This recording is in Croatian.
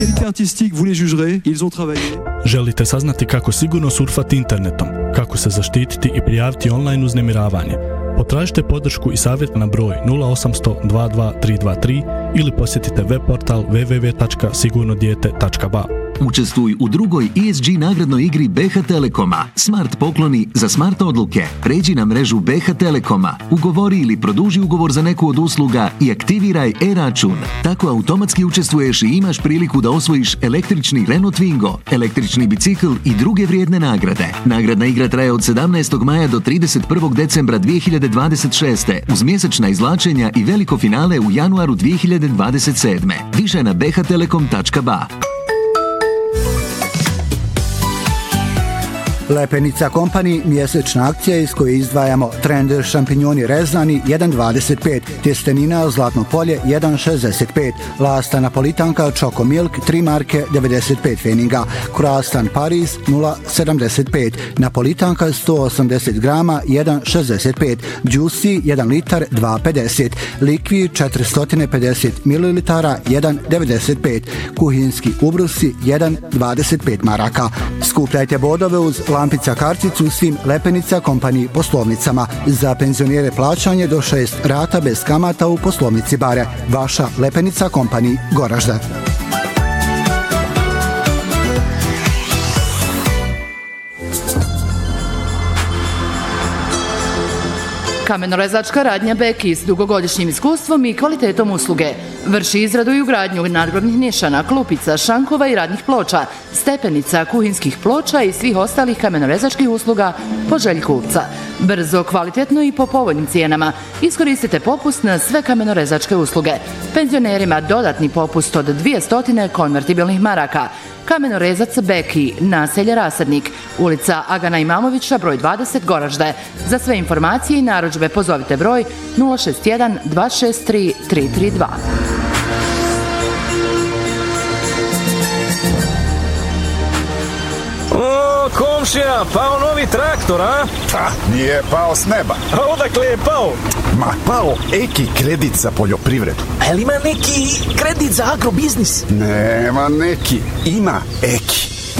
Artistique, vous les jugerez, ils ont travaillé. Želite saznati kako sigurno surfati internetom, kako se zaštititi i prijaviti online uznemiravanje? Potražite podršku i savjet na broj 0800 22 323 ili posjetite web portal www.sigurnodijete.ba. Učestvuj u drugoj ESG nagradnoj igri BH Telekoma. Smart pokloni za smart odluke. Pređi na mrežu BH Telekoma, ugovori ili produži ugovor za neku od usluga i aktiviraj e-račun. Tako automatski učestvuješ i imaš priliku da osvojiš električni Renault Twingo, električni bicikl i druge vrijedne nagrade. Nagradna igra traje od 17. maja do 31. decembra 2026. uz mjesečna izvlačenja i veliko finale u januaru 2027. Više na bhtelekom.ba. Lepenica Company, mjesečna akcija iz koje izdvajamo Trender šampinjoni rezani 1,25, tjestenina Zlatno polje 1,65, lasta napolitanka Choco Milk 3 marke 95 feninga, croissant Paris 0,75, napolitanka 180 grama 1,65, Juicy 1 litar 2,50, Liquid 450 ml 1,95, kuhinski ubrusi 1,25 maraka. Skupljajte bodove uz Lampica karticu u svim Lepenica Company poslovnicama. Za penzionere plaćanje do 6 rata bez kamata u poslovnici Bare. Vaša Lepenica Company, Goražde. Kamenorezačka radnja Beki s dugogodišnjim iskustvom i kvalitetom usluge. Vrši izradu i ugradnju nadgrobnih nišana, klupica, šankova i radnih ploča, stepenica, kuhinskih ploča i svih ostalih kamenorezačkih usluga po želji kupca. Brzo, kvalitetno i po povoljnim cijenama. Iskoristite popust na sve kamenorezačke usluge. Penzionerima dodatni popust od 200 konvertibilnih maraka. Kamenorezac Beki, naselje Rasadnik, ulica Agana Imamovića, broj 20, Goražde. Za sve informacije i narudžbe pozovite broj 061 263 332. O, komšija, pao novi traktor, a? Pa, nije pao s neba. A odakle je pao? Ma, pao Eki kredit za poljoprivredu. A li ima neki kredit za agrobiznis? Nema neki, ima Eki.